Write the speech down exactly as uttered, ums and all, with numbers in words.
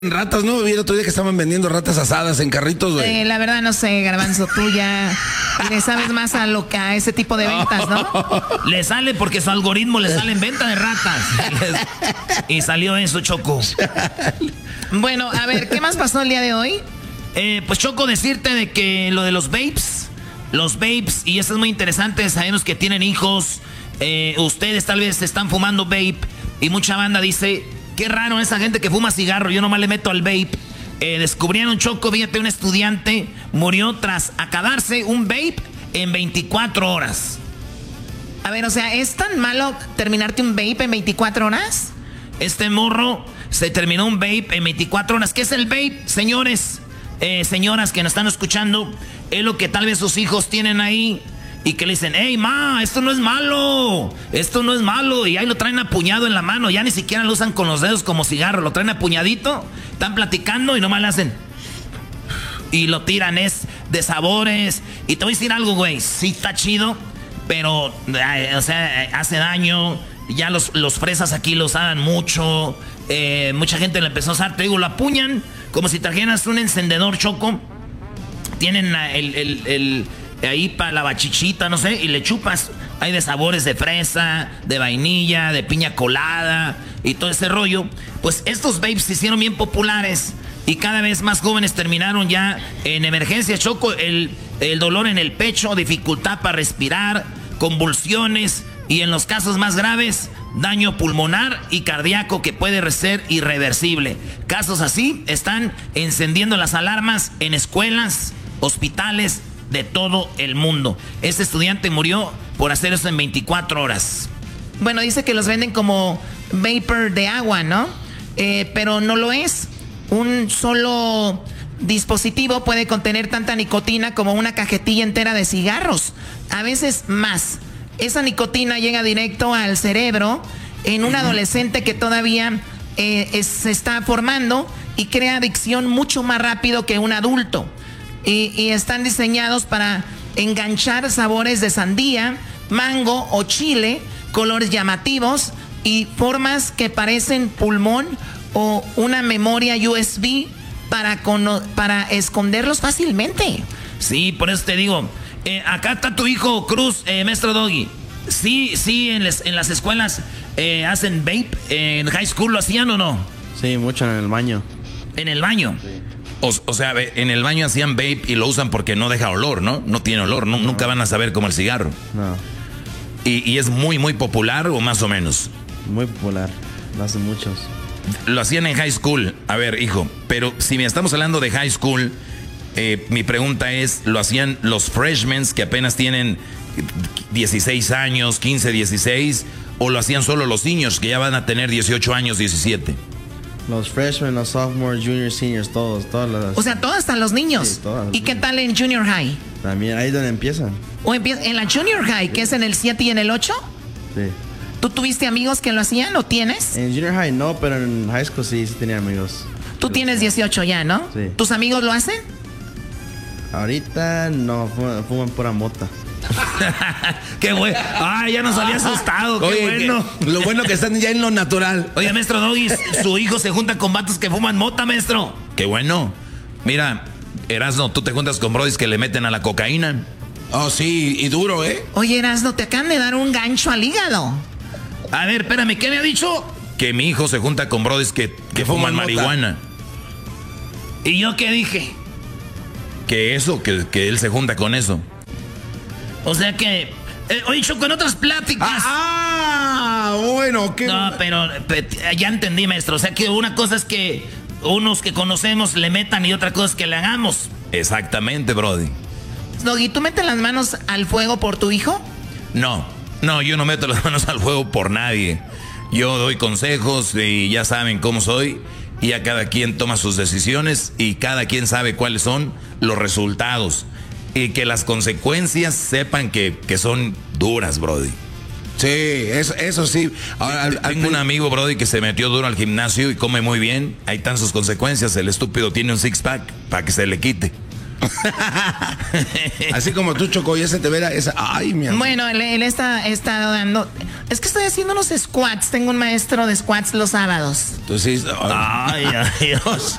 Ratas, ¿no? Vi el otro día que estaban vendiendo ratas asadas en carritos, güey. Eh, la verdad no sé, Garbanzo, tú ya le sabes más a lo que a ese tipo de ventas, ¿no? Le sale porque su algoritmo le sale en venta de ratas. Y salió eso, Choco. Bueno, a ver, ¿qué más pasó el día de hoy? Eh, pues, Choco, decirte de que lo de los vapes, los vapes, y eso es muy interesante, sabemos que tienen hijos, eh, ustedes tal vez están fumando vape, y mucha banda dice... Qué raro esa gente que fuma cigarro, yo nomás le meto al vape. Eh, descubrieron, Choco, fíjate, un estudiante murió tras acabarse un vape en veinticuatro horas. A ver, o sea, ¿es tan malo terminarte un vape en veinticuatro horas? Este morro se terminó un vape en veinticuatro horas. ¿Qué es el vape, señores? Eh, señoras que nos están escuchando, es lo que tal vez sus hijos tienen ahí y que le dicen, hey, ma, esto no es malo, esto no es malo. Y ahí lo traen apuñado en la mano, ya ni siquiera lo usan con los dedos como cigarro, lo traen apuñadito, están platicando y nomás le hacen... Y lo tiran, es de sabores. Y te voy a decir algo, güey, sí está chido, pero, eh, o sea, hace daño. Ya los, los fresas aquí lo usaban mucho, eh, mucha gente lo empezó a usar. Te digo, lo apuñan como si trajeras un encendedor, Choco. Tienen el... el, el ahí para la bachichita, no sé, y le chupas. Hay de sabores de fresa, de vainilla, de piña colada y todo ese rollo. Pues estos vapes se hicieron bien populares y cada vez más jóvenes terminaron ya en emergencia, Choco. El, el dolor en el pecho, dificultad para respirar, convulsiones y en los casos más graves, daño pulmonar y cardíaco que puede ser irreversible. Casos así están encendiendo las alarmas en escuelas, hospitales de todo el mundo. Este estudiante murió por hacer eso en veinticuatro horas. Bueno, dice que los venden como vapor de agua, ¿no? Eh, pero no lo es. Un solo dispositivo puede contener tanta nicotina como una cajetilla entera de cigarros. A veces más. Esa nicotina llega directo al cerebro en un adolescente que todavía eh, es, se está formando y crea adicción mucho más rápido que un adulto. Y, y están diseñados para enganchar sabores de sandía, mango o chile, colores llamativos y formas que parecen pulmón o una memoria U S B para, cono- para esconderlos fácilmente. Sí, por eso te digo, eh, acá está tu hijo Cruz, eh, maestro Doggy. Sí, sí, en, les, en las escuelas eh, hacen vape. ¿En high school lo hacían o no? Sí, mucho en el baño. ¿En el baño? Sí. O, o sea, en el baño hacían vape y lo usan porque no deja olor, ¿no? No tiene olor, no, no. Nunca van a saber como el cigarro. No. ¿Y, y es muy, muy popular o más o menos? Muy popular, lo hacen muchos. Lo hacían en high school. A ver, hijo, pero si me estamos hablando de high school, eh, mi pregunta es, ¿lo hacían los freshmen que apenas tienen dieciséis años, quince, dieciséis? ¿O lo hacían solo los niños que ya van a tener dieciocho años, diecisiete? Los freshmen, los sophomores, juniors, seniors, todos, todas las... O sea, todos hasta los niños. Sí, todas las ¿Y qué niñas. tal en junior high? También, ahí es donde empiezan. ¿O empieza en la junior high, que es en el siete y en el ocho? Sí. ¿Tú tuviste amigos que lo hacían o tienes? En junior high no, pero en high school sí, sí tenía amigos. Tú tienes dieciocho ya, ¿no? Sí. ¿Tus amigos lo hacen? Ahorita no, fuman, fuman pura mota. Qué bueno. Ah, ya nos había asustado. Qué Oye, bueno. que, lo bueno que están ya en lo natural. Oye, maestro Doggy, su hijo se junta con vatos que fuman mota, maestro. Qué bueno. Mira, Erasno, tú te juntas con brodis que le meten a la cocaína. Oh, sí, y duro, ¿eh? Oye, Erasno, te acaban de dar un gancho al hígado. A ver, espérame, ¿qué me ha dicho? Que mi hijo se junta con brodis que, que, Que fuman, fuman marihuana. ¿Y yo qué dije? Que eso, que, que él se junta con eso. O sea que... Eh, oye, Choco, en otras pláticas... Ah, bueno, qué... No, pero pe- ya entendí, maestro. O sea que una cosa es que unos que conocemos le metan y otra cosa es que le hagamos. Exactamente, brody. Doggy, ¿tú metes las manos al fuego por tu hijo? No, no, yo no meto las manos al fuego por nadie. Yo doy consejos y ya saben cómo soy. Y ya cada quien toma sus decisiones y cada quien sabe cuáles son los resultados. Y que las consecuencias sepan que, que son duras, brody. Sí, eso, eso sí. Ahora, al- al- Tengo un amigo, brody, que se metió duro al gimnasio y come muy bien. Ahí están sus consecuencias. El estúpido tiene un six-pack para que se le quite. Así como tú, Choco, ya se te verá esa... Ay, mi amor. Bueno, él, él está, está dando... Es que estoy haciendo unos squats. Tengo un maestro de squats los sábados. Entonces, Ay, ay, Dios.